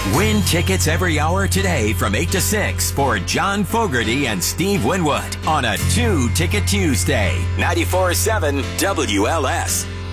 Win tickets every hour today from 8 to 6 for John Fogerty and Steve Winwood on a 2-Ticket Tuesday. 94.7 WLS.